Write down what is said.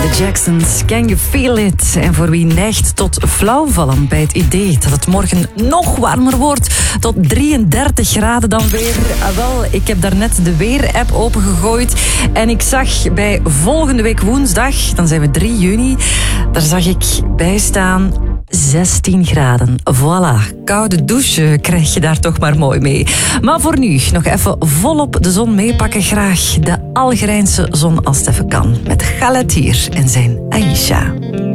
The Jacksons, Can You Feel It? En voor wie neigt tot flauwvallen bij het idee dat het morgen nog warmer wordt, tot 33 graden dan weer. Wel, ik heb daarnet de weer-app opengegooid en ik zag bij volgende week woensdag, dan zijn we 3 juni, daar zag ik bij staan 16 graden. Voilà, koude douche krijg je daar toch maar mooi mee. Maar voor nu nog even volop de zon meepakken. Graag de Algerijnse zon als het even kan. Met Galatier en zijn Aisha.